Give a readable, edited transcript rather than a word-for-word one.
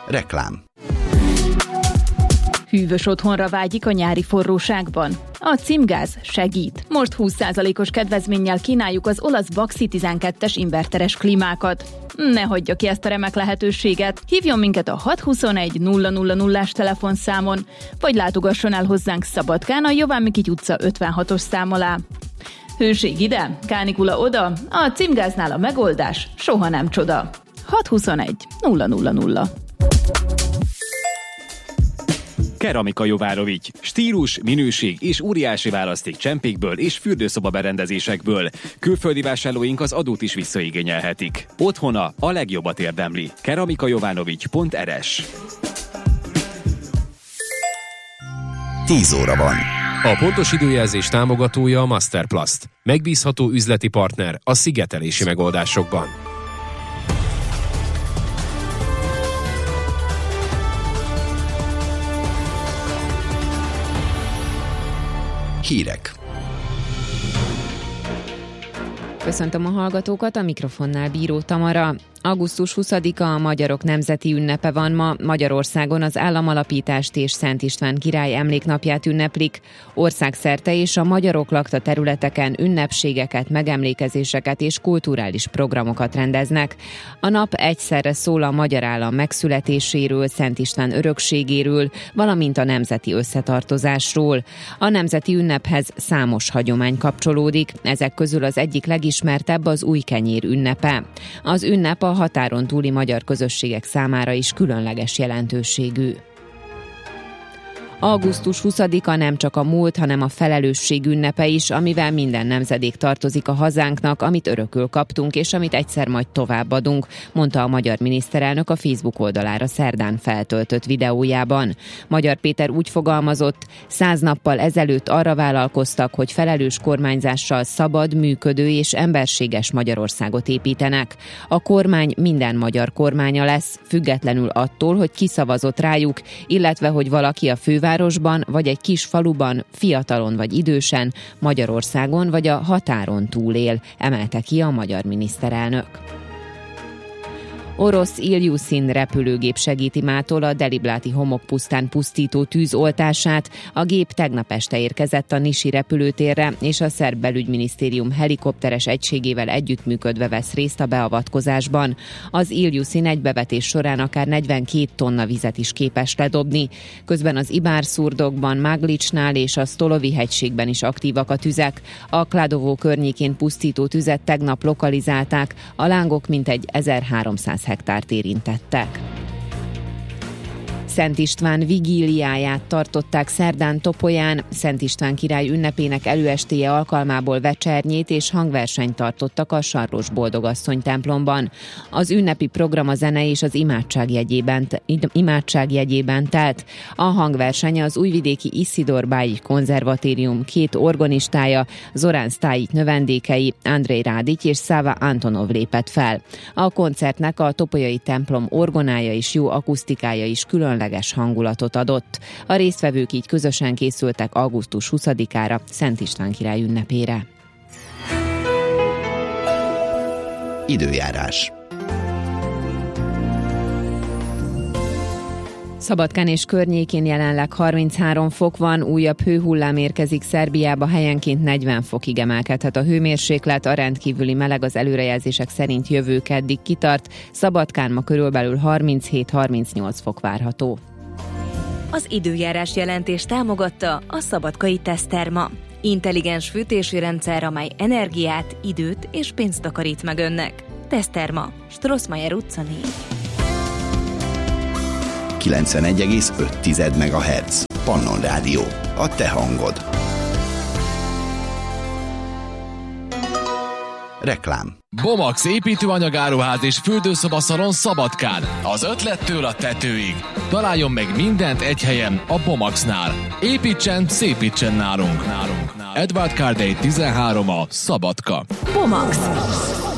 Reklám. Hűvös otthonra vágyik a nyári forróságban? A Címgáz segít. Most 20%-os kedvezménnyel kínáljuk az olasz Baxi 12-es inverteres klímákat. Ne hagyja ki ezt a remek lehetőséget. Hívjon minket a 621 000-as telefonszámon, vagy látogasson el hozzánk Szabadkán a Jován Mikity utca 56-os szám alá. Hőség ide, kánikula oda, a Címgáznál a megoldás soha nem csoda. 621 000. Keramika Jovárovics. Stílus, minőség és óriási választék csempékből és fürdőszoba berendezésekből. Külföldi vásárlóink az adót is visszaigényelhetik. Otthona a legjobbat érdemli. keramikajovanovics.rs 10 óra van. A pontos időjelzés támogatója a Masterplast. Megbízható üzleti partner a szigetelési megoldásokban. Hírek. Köszöntöm a hallgatókat, a mikrofonnál Bíró Tamara. Augusztus 20-a a magyarok nemzeti ünnepe van ma. Magyarországon az államalapítást és Szent István király emléknapját ünneplik. Országszerte és a magyarok lakta területeken ünnepségeket, megemlékezéseket és kulturális programokat rendeznek. A nap egyszerre szól a magyar állam megszületéséről, Szent István örökségéről, valamint a nemzeti összetartozásról. A nemzeti ünnephez számos hagyomány kapcsolódik, ezek közül az egyik legismertebb az újkenyér ünnepe. Az ünnep a határon túli magyar közösségek számára is különleges jelentőségű. Augusztus 20-a nem csak a múlt, hanem a felelősség ünnepe is, amivel minden nemzedék tartozik a hazánknak, amit örökül kaptunk, és amit egyszer majd továbbadunk, mondta a magyar miniszterelnök a Facebook oldalára szerdán feltöltött videójában. Magyar Péter úgy fogalmazott, 100 nappal ezelőtt arra vállalkoztak, hogy felelős kormányzással szabad, működő és emberséges Magyarországot építenek. A kormány minden magyar kormánya lesz, függetlenül attól, hogy ki szavazott rájuk, illetve hogy valaki a fővárosban vagy egy kis faluban, fiatalon vagy idősen, Magyarországon vagy a határon túl él, emelte ki a magyar miniszterelnök. Orosz Ilyushin repülőgép segíti mától a Delibláti homokpusztán pusztító tűz oltását. A gép tegnap este érkezett a Nisi repülőtérre, és a szerb belügyminisztérium helikopteres egységével együttműködve vesz részt a beavatkozásban. Az Ilyushin egy bevetés során akár 42 tonna vizet is képes ledobni. Közben az Ibár-szurdokban, Maglicsnál és a Stolovi hegységben is aktívak a tüzek. A Kladovo környékén pusztító tüzet tegnap lokalizálták, a lángok mintegy 1300 hektárt érintettek. Szent István vigíliáját tartották szerdán Topolyán. Szent István király ünnepének előestéje alkalmából vecsernyét és hangversenyt tartottak a Sarlós Boldogasszony templomban. Az ünnepi program a zene és az imádság jegyében telt. A hangverseny az újvidéki Isidor Báji konzervatórium 2 organistája, Zorán Sztájik növendékei, Andrej Rádics és Szava Antonov lépett fel. A koncertnek a topolyai templom orgonája és jó akusztikája is különleges hangulatot adott. A résztvevők így közösen készültek augusztus 20-ára, Szent István király ünnepére. Időjárás. Szabadkán és környékén jelenleg 33 fok van, újabb hőhullám érkezik Szerbiába, helyenként 40 fokig emelkedhet a hőmérséklet, a rendkívüli meleg az előrejelzések szerint jövő keddig kitart, Szabadkán ma körülbelül 37-38 fok várható. Az időjárás jelentés támogatta a Szabadkai Teszterma. Intelligens fűtési rendszer, amely energiát, időt és pénzt takarít meg önnek. Teszterma, Strossmayer utca 4. 91,5 MHz. Pannon Rádió. A te hangod. Reklám. Bomax építőanyagáruház és fürdőszobaszalon Szabadkán. Az ötlettől a tetőig. Találjon meg mindent egy helyen, a Bomaxnál. Építsen, szépítsen nálunk. Edward Cardey 13 a Szabadka. Bomax.